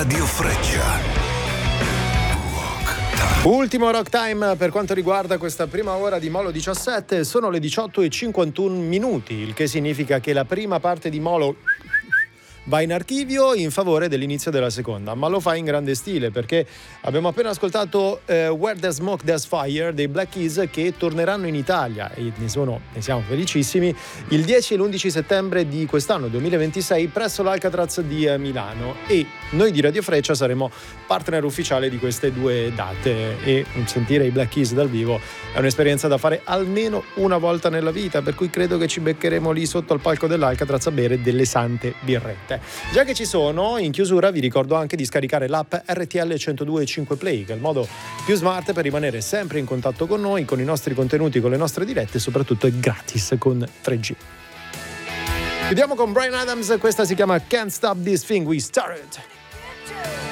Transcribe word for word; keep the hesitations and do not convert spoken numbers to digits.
Radio Freccia. Ultimo Rock Time per quanto riguarda questa prima ora di Molo diciassette, sono le diciotto e cinquantuno minuti, il che significa che la prima parte di Molo va in archivio in favore dell'inizio della seconda, ma lo fa in grande stile perché abbiamo appena ascoltato eh, Where There's Smoke There's Fire dei Black Keys, che torneranno in Italia e ne, sono, ne siamo felicissimi il dieci e l'undici settembre di quest'anno duemilaventisei presso l'Alcatraz di Milano, e noi di Radio Freccia saremo partner ufficiale di queste due date, e sentire i Black Keys dal vivo è un'esperienza da fare almeno una volta nella vita, per cui credo che ci beccheremo lì sotto al palco dell'Alcatraz a bere delle sante birrette. Già che ci sono, in chiusura vi ricordo anche di scaricare l'app R T L centodue e cinque Play, che è il modo più smart per rimanere sempre in contatto con noi, con i nostri contenuti, con le nostre dirette, e soprattutto è gratis con tre G. Chiudiamo con Bryan Adams, questa si chiama Can't Stop This Thing We Started.